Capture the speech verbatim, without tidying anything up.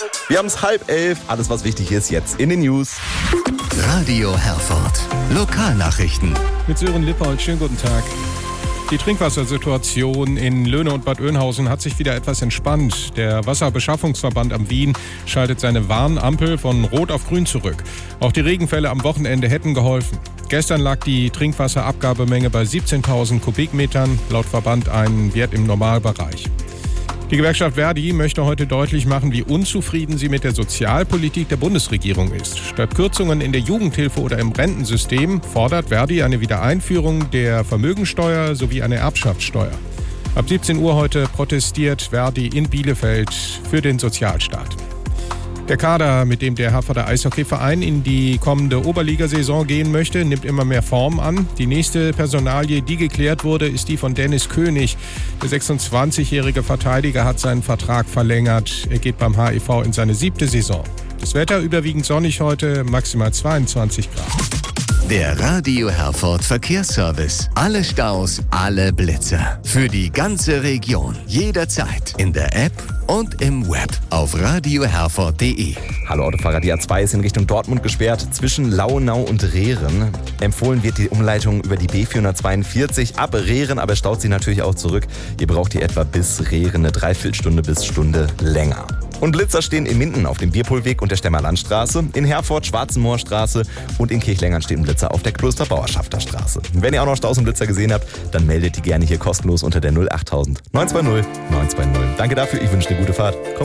Wir haben es halb elf. Alles, was wichtig ist, jetzt in den News. Radio Herford. Lokalnachrichten. Mit Sören Lippold, schönen guten Tag. Die Trinkwassersituation in Löhne und Bad Oeynhausen hat sich wieder etwas entspannt. Der Wasserbeschaffungsverband am Wien schaltet seine Warnampel von Rot auf Grün zurück. Auch die Regenfälle am Wochenende hätten geholfen. Gestern lag die Trinkwasserabgabemenge bei siebzehntausend Kubikmetern, laut Verband ein Wert im Normalbereich. Die Gewerkschaft Verdi möchte heute deutlich machen, wie unzufrieden sie mit der Sozialpolitik der Bundesregierung ist. Statt Kürzungen in der Jugendhilfe oder im Rentensystem fordert Verdi eine Wiedereinführung der Vermögensteuer sowie eine Erbschaftssteuer. Ab siebzehn Uhr heute protestiert Verdi in Bielefeld für den Sozialstaat. Der Kader, mit dem der Herforder Eishockeyverein in die kommende Oberligasaison gehen möchte, nimmt immer mehr Form an. Die nächste Personalie, die geklärt wurde, ist die von Dennis König. Der sechsundzwanzigjährige Verteidiger hat seinen Vertrag verlängert. Er geht beim H E V in seine siebte Saison. Das Wetter überwiegend sonnig heute, maximal zweiundzwanzig Grad. Der Radio Herford Verkehrsservice. Alle Staus, alle Blitzer. Für die ganze Region. Jederzeit. In der App und im Web. Auf radio herford punkt de. Hallo Autofahrer, die A zwei ist in Richtung Dortmund gesperrt, zwischen Launau und Rehren. Empfohlen wird die Umleitung über die B vierhundertzweiundvierzig ab Rehren, aber staut sie natürlich auch zurück. Ihr braucht die etwa bis Rehren eine Dreiviertelstunde bis Stunde länger. Und Blitzer stehen in Minden auf dem Bierpohlweg und der Stemmerlandstraße, in Herford Schwarzenmoorstraße und in Kirchlengern steht ein Blitzer auf der Klosterbauerschafterstraße. Wenn ihr auch noch Staus und Blitzer gesehen habt, dann meldet die gerne hier kostenlos unter der null achttausend neun zwei null neun zwei null. Danke dafür, ich wünsche eine gute Fahrt. Kommt